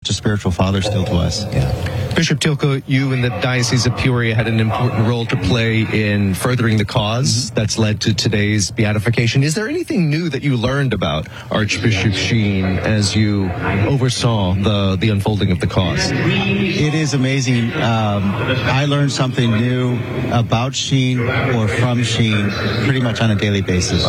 such a spiritual father still to us. Bishop Tilko, you in the Diocese of Peoria had an important role to play in furthering the cause that's led to today's beatification. Is there anything new that you learned about Archbishop Sheen as you oversaw the unfolding of the cause? It is amazing. I learned something new about Sheen or from Sheen pretty much on a daily basis.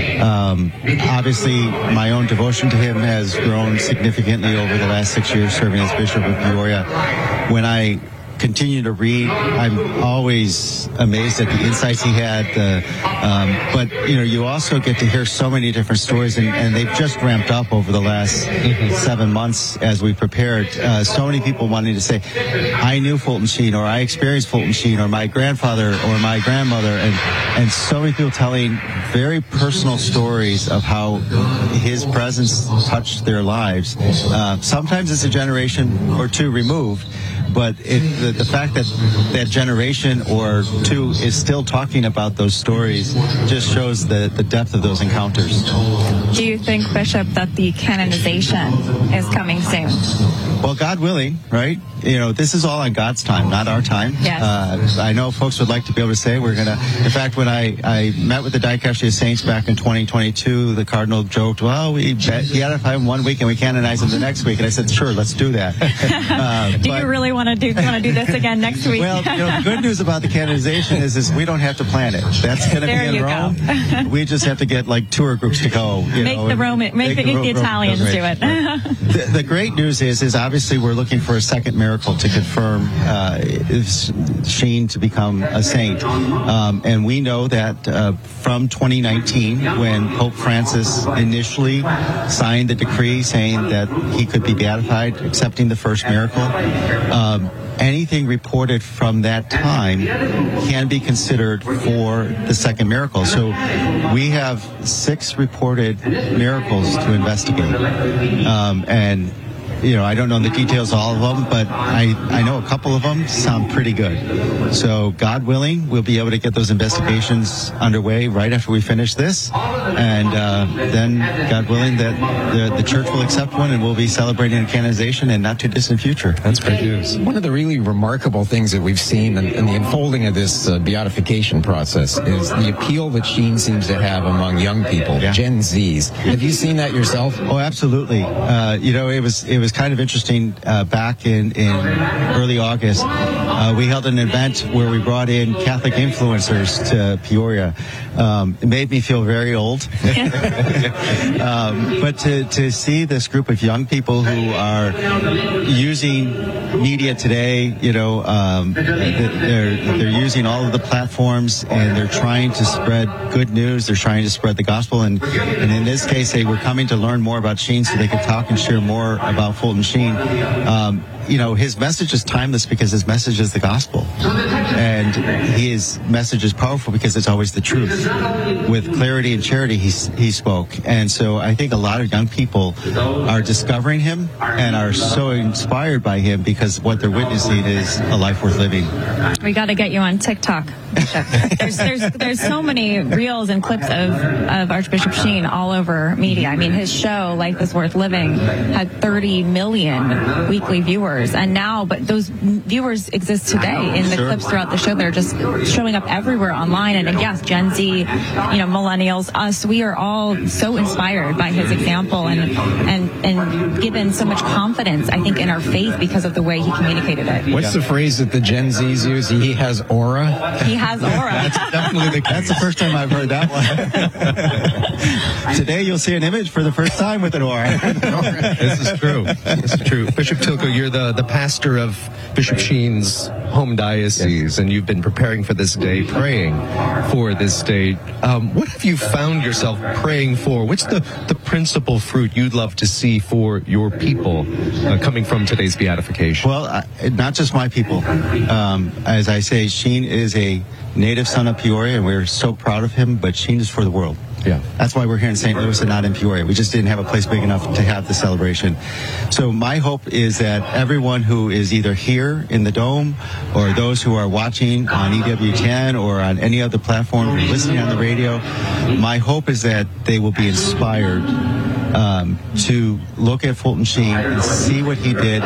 Obviously, my own devotion to him has grown significantly over the last 6 years serving as Bishop of Peoria. When I continue to read, I'm always amazed at the insights he had. But you also get to hear so many different stories, and they've just ramped up over the last 7 months as we prepared. So many people wanting to say, I knew Fulton Sheen, or I experienced Fulton Sheen, or my grandfather, or my grandmother, and so many people telling very personal stories of how his presence touched their lives. Sometimes it's a generation or two removed, but the fact that that generation or two is still talking about those stories just shows the depth of those encounters. Do you think, Bishop, that the canonization is coming soon? Well, God willing, right? This is all on God's time, not our time. Yes. I know folks would like to be able to say we're going to... In fact, when I met with the Dicastery of Saints back in 2022, the Cardinal joked, well, we beatify him one week and we canonize him the next week. And I said, sure, let's do that. Do you really want to do this again next week? Well, the good news about the canonization is we don't have to plan it. That's going to be in Rome. We just have to get tour groups to go. Make the Italians do it. The great news is obviously we're looking for a second miracle to confirm Sheen to become a saint. And we know that from 2019, when Pope Francis initially signed the decree saying that he could be beatified, accepting the first miracle, anything reported from that time can be considered for the second miracle. So we have 6 reported miracles to investigate. And I don't know the details of all of them, but I know a couple of them sound pretty good. So God willing, we'll be able to get those investigations underway right after we finish this. And then, God willing, that the church will accept one and we'll be celebrating a canonization in not too distant future. That's great news. One of the really remarkable things that we've seen in the unfolding of this beatification process is the appeal that Sheen seems to have among young people, Gen Zs. Have you seen that yourself? Oh, absolutely. It was kind of interesting back in early August. We held an event where we brought in Catholic influencers to Peoria. It made me feel very old. But to see this group of young people who are using media today, they're using all of the platforms and they're trying to spread good news. They're trying to spread the gospel. And in this case, they were coming to learn more about Sheen so they could talk and share more about Fulton Sheen. His message is timeless because his message is the gospel. And his message is powerful because it's always the truth. With clarity and charity, he spoke. And so I think a lot of young people are discovering him and are so inspired by him because what they're witnessing is a life worth living. We got to get you on TikTok. There's so many reels and clips of Archbishop Sheen all over media. I mean, his show, Life is Worth Living, had 30 million weekly viewers. And now, but those viewers exist today in the clips throughout the show. They're just showing up everywhere online. And yes, Gen Z, millennials, us, we are all so inspired by his example and given so much confidence, I think, in our faith because of the way he communicated it. What's the phrase that the Gen Zs use? He has aura? He has aura. That's the first time I've heard that one. Today you'll see an image for the first time with an aura. This is true. Bishop Tilko, you're the pastor of Bishop Sheen's home diocese, and you've been preparing for this day, praying for this day. What have you found yourself praying for? What's the principal fruit you'd love to see for your people coming from today's beatification? Well, not just my people. As I say, Sheen is a native son of Peoria, and we're so proud of him, but Sheen is for the world. Yeah. That's why we're here in St. Louis and not in Peoria. We just didn't have a place big enough to have the celebration. So my hope is that everyone who is either here in the Dome or those who are watching on EWTN or on any other platform or listening on the radio, my hope is that they will be inspired to look at Fulton Sheen and see what he did